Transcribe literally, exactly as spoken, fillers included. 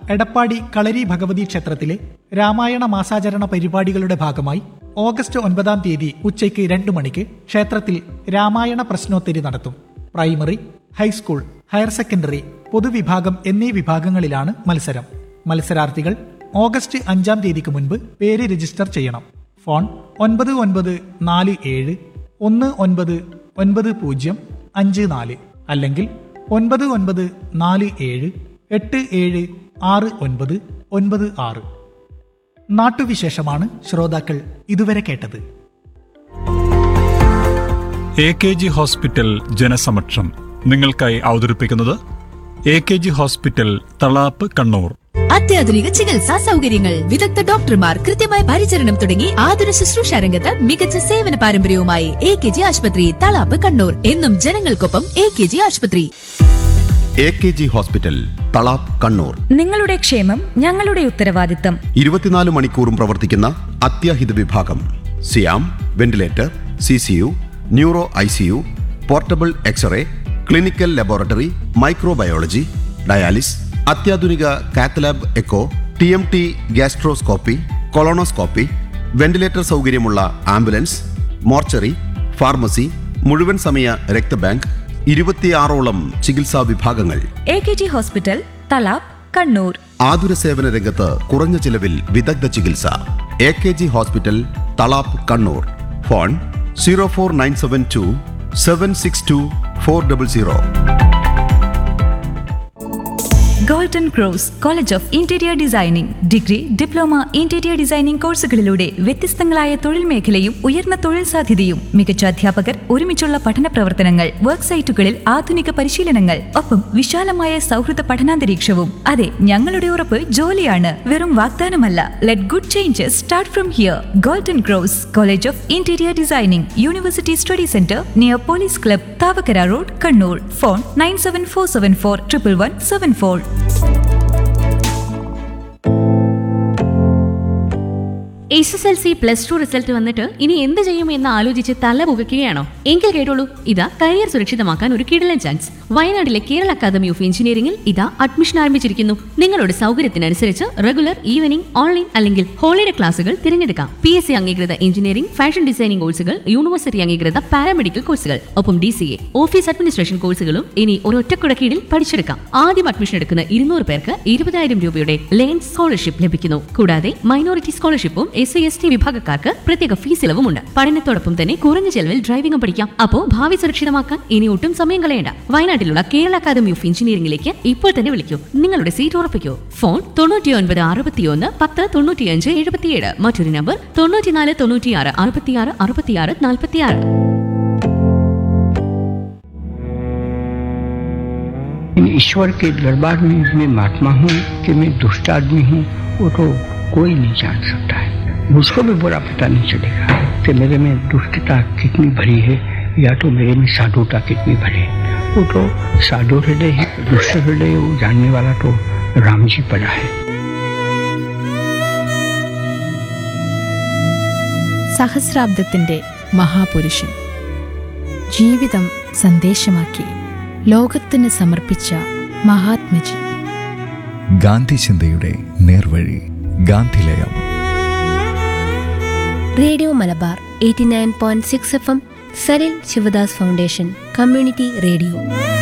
എടപ്പാടി കളരി ഭഗവതി ക്ഷേത്രത്തിലെ രാമായണ മാസാചരണ പരിപാടികളുടെ ഭാഗമായി ഓഗസ്റ്റ് ഒൻപതാം തീയതി ഉച്ചയ്ക്ക് രണ്ടു മണിക്ക് ക്ഷേത്രത്തിൽ രാമായണ പ്രശ്നോത്തരി നടത്തും. പ്രൈമറി, ഹൈസ്കൂൾ, ഹയർ സെക്കൻഡറി, പൊതുവിഭാഗം എന്നീ വിഭാഗങ്ങളിലാണ് മത്സരം. മത്സരാർത്ഥികൾ ഓഗസ്റ്റ് അഞ്ചാം തീയതിക്ക് മുൻപ് പേര് രജിസ്റ്റർ ചെയ്യണം. ഫോൺ ഒൻപത് ഒൻപത് നാല് ഏഴ് ഒന്ന് ഒൻപത് ഒൻപത് പൂജ്യം അഞ്ച് നാല് അല്ലെങ്കിൽ ഒൻപത് ഒൻപത് നാല് ഏഴ് എട്ട് ഏഴ് ആറ് ഒൻപത് ഒൻപത് ആറ്. നാട്ടുവിശേഷമാണ് ശ്രോതാക്കൾ ഇതുവരെ കേട്ടത്. എ കെ ജി ഹോസ്പിറ്റൽ ജനസമക്ഷം നിങ്ങൾക്കായി അവതരിപ്പിക്കുന്നത് A K G hospital Thalap Kannur. അത്യാധുനിക ചികിത്സാ സൗകര്യങ്ങൾ, വിദഗ്ധ ഡോക്ടർമാർ, കൃത്യമായ പരിചരണം തുടങ്ങി ആതുര ശുശ്രൂഷ രംഗത്ത് മികച്ച സേവന പാരമ്പര്യവുമായി എ കെ ജി ആശുപത്രി, തളാപ്പ് കണ്ണൂർ. എന്നും ജനങ്ങൾക്കൊപ്പം എ കെ ജി ആശുപത്രി. A K G hospital, Thalap Kannur. നിങ്ങളുടെ ക്ഷേമം ഞങ്ങളുടെ ഉത്തരവാദിത്തം. ഇരുപത്തിനാല് മണിക്കൂറും പ്രവർത്തിക്കുന്ന അത്യാഹിത വിഭാഗം, സിയാം, ventilator, C C U, neuro I C U, portable x-ray, clinical laboratory, microbiology, dialysis, അത്യാധുനിക cath lab echo, T M T gastroscopy, colonoscopy, ventilator സൗകര്യമുള്ള ആംബുലൻസ്, മോർച്ചറി, ഫാർമസി, മുഴുവൻ സമയ രക്തബാങ്ക്, ഇരുപത്തിയാറോളം ചികിത്സാ വിഭാഗങ്ങൾ. A K G hospital, Thalap Kannur. ആതുര സേവന രംഗത്ത് കുറഞ്ഞ ചിലവിൽ വിദഗ്ധ ചികിത്സ. A K G hospital, Thalap Kannur. Phone zero four nine seven to seven six to four double zero. Golden cross college of interior designing degree, diploma, interior designing കോഴ്സുകളിലൂടെ വ്യത്യസ്തങ്ങളായ തൊഴിൽ മേഖലയും ഉയർന്ന തൊഴിൽ സാധ്യതയും, മികച്ച അധ്യാപകർ, ഒരുമിച്ചുള്ള പഠന പ്രവർത്തനങ്ങൾ, വർക്ക് സൈറ്റുകളിൽ ആധുനിക പരിശീലനങ്ങൾ, ഒപ്പം വിശാലമായ സൗഹൃദ പഠനാന്തരീക്ഷവും. അതെ, ഞങ്ങളുടെ ഉറപ്പ് ജോലിയാണ്, വെറും വാഗ്ദാനമല്ല. Let good changes start from here. Golden cross college of interior designing, university study centre near police club, Thavakkara road, Kannur. Phone nine seven four seven four triple one seven four. S S L C plus two result വന്നിട്ട് ഇനി എന്ത് ചെയ്യുമെന്ന് ആലോചിച്ച് തല പുകയ്ക്കുകയാണോ? എങ്കിൽ കേട്ടോളൂ, ഇതാ career സുരക്ഷിതമാക്കാൻ ഒരു കിടിലൻ ചാൻസ്. വയനാട്ടിലെ കേരള അക്കാദമി ഓഫ് എഞ്ചിനീയറിംഗിൽ ഇതാ അഡ്മിഷൻ ആരംഭിച്ചിരിക്കുന്നു. നിങ്ങളുടെ സൗകര്യത്തിനനുസരിച്ച് റെഗുലർ, ഈവനിംഗ്, ഓൺലൈൻ അല്ലെങ്കിൽ ഹോളിഡേ ക്ലാസുകൾ തിരഞ്ഞെടുക്കാം. പി എസ് സി അംഗീകൃത എഞ്ചിനീയറിംഗ്, ഫാഷൻ ഡിസൈനിംഗ് കോഴ്സുകൾ, യൂണിവേഴ്സിറ്റി അംഗീകൃത പാരാമെഡിക്കൽ കോഴ്സുകൾ, ഒപ്പം D C A, office administration കോഴ്സുകളും ഇനി ഒരൊറ്റക്കുട കീഴിൽ പഠിച്ചെടുക്കാം. ആദ്യം അഡ്മിഷൻ എടുക്കുന്ന ഇരുന്നൂറ് പേർക്ക് ഇരുപതായിരം രൂപയുടെ ലേൺ സ്കോളർഷിപ്പ് ലഭിക്കുന്നു. കൂടാതെ minority സ്കോളർഷിപ്പും S C S T വിഭാഗക്കാർക്ക് പ്രത്യേക ഫീസ് ഇളവുമുണ്ട്. പഠനത്തോടൊപ്പം തന്നെ കുറഞ്ഞ ചെലവിൽ ഡ്രൈവിംഗും പഠിക്കാം. അപ്പോ ഭാവി സുരക്ഷിതമാക്കാൻ ഇനി ഒട്ടും സമയം കളയേണ്ട. വയനാട്ടിലുള്ള കേരള അക്കാദമി ഓഫ് എഞ്ചിനീയറിംഗിലേക്ക് ഇപ്പോൾ തന്നെ വിളിക്കൂ. നിങ്ങളുടെ സീറ്റ് ഉറപ്പിക്കൂ. ഫോൺ തൊണ്ണൂറ്റി ഒൻപത് അറുപത്തിയൊന്ന് പത്ത് തൊണ്ണൂറ്റിയഞ്ച് എഴുപത്തിയേഴ്. മറ്റൊരു നമ്പർ തൊണ്ണൂറ്റിനാല് തൊണ്ണൂറ്റിയാറ് അറുപത്തിയാറ് അറുപത്തിയാറ് നാൽപ്പത്തിയാറ്. ईश्वर के दरबार में मैं महात्मा हूँ कि मैं दुष्ट आदमी हूँ, वो तो कोई नहीं जान सकता है. मुझको भी बुरा पता नहीं चलेगा कि मेरे में दुष्टता कितनी भरी है या तो मेरे में साधुता कितनी भरी है. वो तो साधु हृदय है, दुष्ट हृदय वो जानने वाला तो राम जी पड़ा है. സഹസ്രാബ്ദത്തിന്റെ മഹാപുരുഷൻ ജീവിതം സന്ദേശമാക്കി ലോകത്തിന് സമർപ്പിച്ച മഹാത്മജി. ഗാന്ധി ചിന്തയുടെ നേർവഴി, ഗാന്ധിലയം. Radio Malabar eighty nine point six F M, Saril Sivadas foundation community radio.